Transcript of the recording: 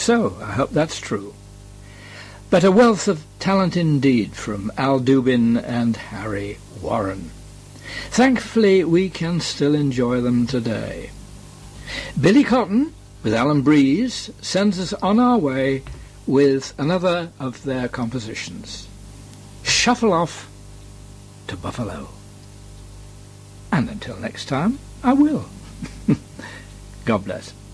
so. I hope that's true. But a wealth of talent indeed from Al Dubin and Harry Warren. Thankfully, we can still enjoy them today. Billy Cotton, with Alan Breeze, sends us on our way with another of their compositions. Shuffle off to Buffalo. And until next time, I will. God bless.